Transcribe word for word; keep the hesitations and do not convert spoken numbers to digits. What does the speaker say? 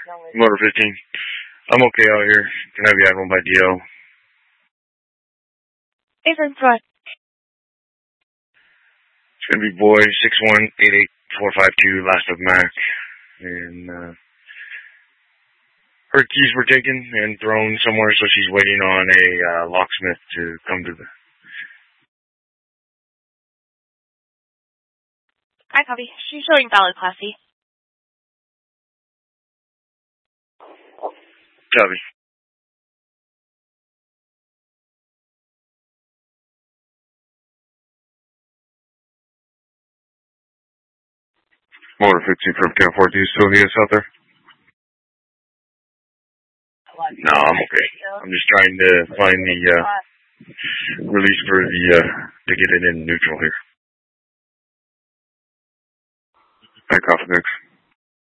Motor fifteen. I'm okay out here. Can I have you Admiral by D O? Avery Front. It's gonna be boy six one eight eight four five two, last of Mac. And, uh, her keys were taken and thrown somewhere, so she's waiting on a uh, locksmith to come to the... I copy. She's showing valid Class C. Copy. Motor fifteen from Camp four, do you still need us out there? No, I'm okay. I'm just trying to find the uh, release for the, uh, to get it in neutral here. I copy next.